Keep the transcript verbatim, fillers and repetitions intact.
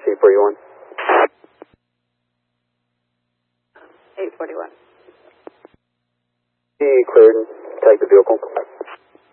eight forty-one. eight forty-one. He cleared and tagged the vehicle.